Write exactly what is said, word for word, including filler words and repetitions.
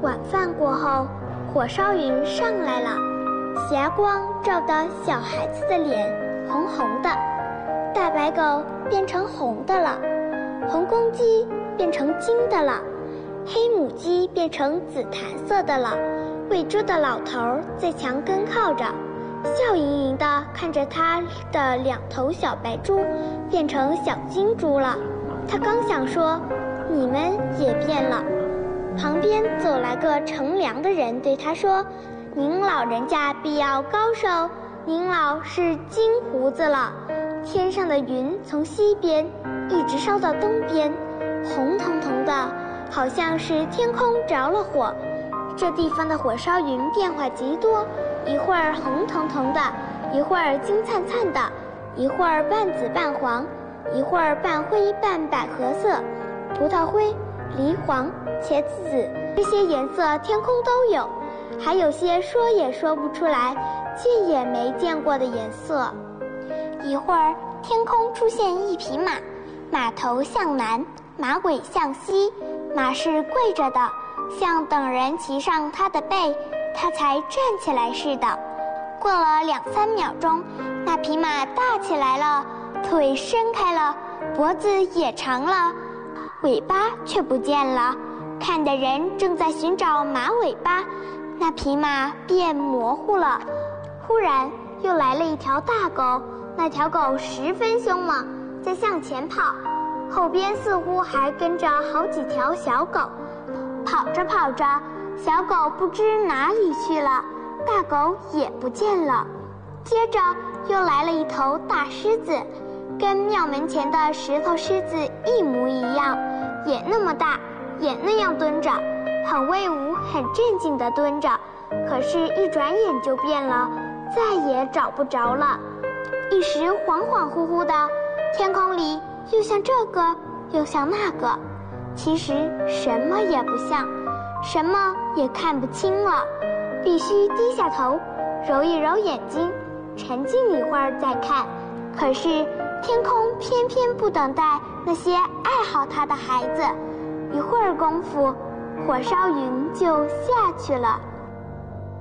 晚饭过后，火烧云上来了，霞光照得小孩子的脸红红的，大白狗变成红的了，红公鸡变成金的了，黑母鸡变成紫檀色的了。喂猪的老头在墙根靠着，笑盈盈地看着他的两头小白猪变成小金猪了。他刚想说你们也变了，旁边走来个乘凉的人对他说，您老人家必要高寿，您老是金胡子了。天上的云从西边一直烧到东边，红彤彤的，好像是天空着了火。这地方的火烧云变化极多，一会儿红彤彤的，一会儿金灿灿的，一会儿半紫半黄，一会儿半灰半百合色，葡萄灰、梨黄、茄子紫，这些颜色天空都有，还有些说也说不出来，见也没见过的颜色。一会儿天空出现一匹马，马头向南，马尾向西，马是跪着的，像等人骑上它的背，它才站起来似的。过了两三秒钟，那匹马大起来了，腿伸开了，脖子也长了，尾巴却不见了。看的人正在寻找马尾巴，那匹马便模糊了。忽然又来了一条大狗，那条狗十分凶猛，在向前跑，后边似乎还跟着好几条小狗。跑着跑着，小狗不知哪里去了，大狗也不见了。接着又来了一头大狮子，跟庙门前的石头狮子一模一样，也那么大，也那样蹲着，很威武很镇静地蹲着，可是一转眼就变了，再也找不着了。一时恍恍惚惚的，天空里又像这个又像那个，其实什么也不像，什么也看不清了，必须低下头揉一揉眼睛，沉静一会儿再看。可是天空偏偏不等待那些爱好它的孩子，一会儿功夫，火烧云就下去了。